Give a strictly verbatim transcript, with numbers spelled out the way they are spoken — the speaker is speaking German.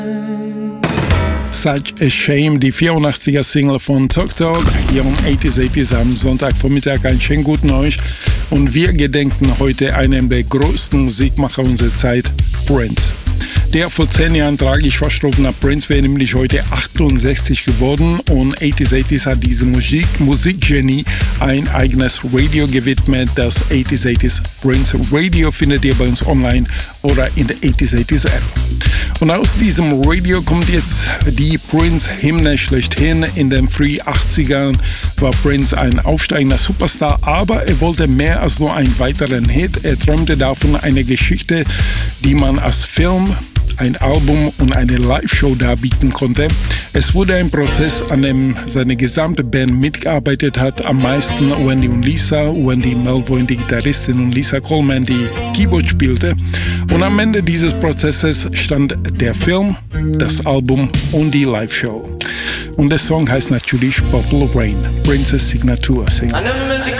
Such a Shame, die vierundachtziger Single von Talk Talk, hier um achtziger achtziger am Sonntagvormittag. Einen schönen guten euch. Und wir gedenken heute einem der größten Musikmacher unserer Zeit, Prince. Der vor zehn Jahren tragisch verstorbene Prince wäre nämlich heute achtundsechzig geworden und achtziger achtziger hat diese Musik, Musikgenie ein eigenes Radio gewidmet. Das achtziger achtziger Prince Radio findet ihr bei uns online oder in der achtziger achtziger App. Und aus diesem Radio kommt jetzt die Prince-Hymne schlechthin. In den frühen achtzigern war Prince ein aufsteigender Superstar, aber er wollte mehr als nur einen weiteren Hit. Er träumte davon, eine Geschichte, die man als Film, ein Album und eine Live-Show darbieten konnte. Es wurde ein Prozess, an dem seine gesamte Band mitgearbeitet hat. Am meisten Wendy und Lisa, Wendy Melvoin, die Gitarristin, und Lisa Coleman, die Keyboard spielte. Und am Ende dieses Prozesses stand der Film, das Album und die Live-Show. Und der Song heißt natürlich Bottle of Rain, Prince's Signature-Single.